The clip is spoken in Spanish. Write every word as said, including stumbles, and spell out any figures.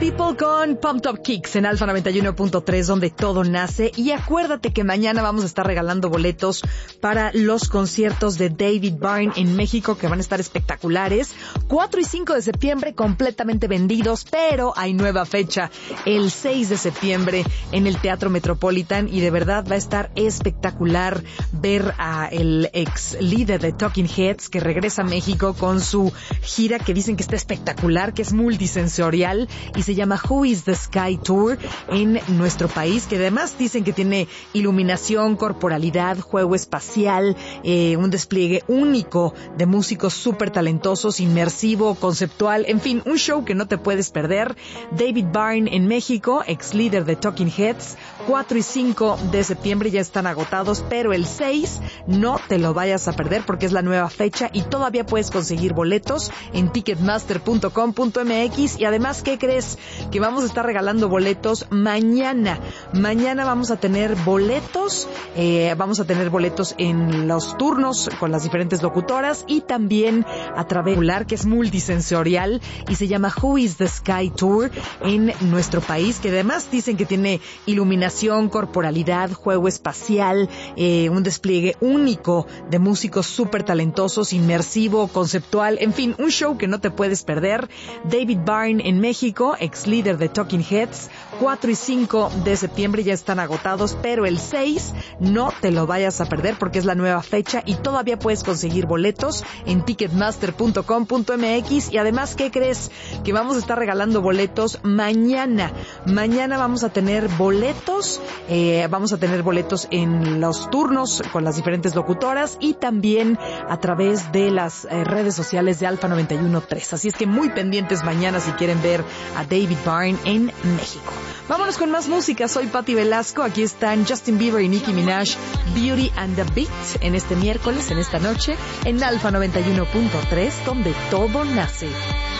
People con Pumped Up Kicks en Alfa noventa y uno punto tres, donde todo nace. Y acuérdate que mañana vamos a estar regalando boletos para los conciertos de David Byrne en México, que van a estar espectaculares. cuatro y cinco de septiembre completamente vendidos, pero hay nueva fecha, el seis de septiembre en el Teatro Metropolitan, y de verdad va a estar espectacular ver a el ex líder de Talking Heads, que regresa a México con su gira que dicen que está espectacular, que es multisensorial y se llama Who is the Sky Tour en nuestro país, que además dicen que tiene iluminación, corporalidad, juego espacial, eh, un despliegue único de músicos súper talentosos, inmersivo, conceptual, en fin, un show que no te puedes perder. David Byrne en México, ex líder de Talking Heads, cuatro y cinco de septiembre ya están agotados, pero el seis no te lo vayas a perder porque es la nueva fecha y todavía puedes conseguir boletos en ticketmaster punto com punto m x. Y además, ¿qué crees? Que vamos a estar regalando boletos mañana. Mañana vamos a tener boletos, eh, vamos a tener boletos en los turnos con las diferentes locutoras y también a través de que es multisensorial y se llama Who is the Sky Tour en nuestro país, que además dicen que tiene iluminación, corporalidad, juego espacial, eh, un despliegue único de músicos súper talentosos, inmersivo, conceptual, en fin, un show que no te puedes perder. David Byrne en México, ex líder de Talking Heads, cuatro y cinco de septiembre ya están agotados, pero el seis no te lo vayas a perder porque es la nueva fecha y todavía puedes conseguir boletos en ticketmaster punto com punto m x. Y además, ¿qué crees? Que vamos a estar regalando boletos mañana. Mañana vamos a tener boletos, eh, vamos a tener boletos en los turnos con las diferentes locutoras y también a través de las eh, redes sociales de Alfa noventa y uno punto tres. Así es que muy pendientes mañana si quieren ver a David Byrne en México. Vámonos con más música. Soy Patti Velasco. Aquí están Justin Bieber y Nicki Minaj, Beauty and the Beat, en este miércoles, en esta noche, en Alfa noventa y uno punto tres, donde todo nace.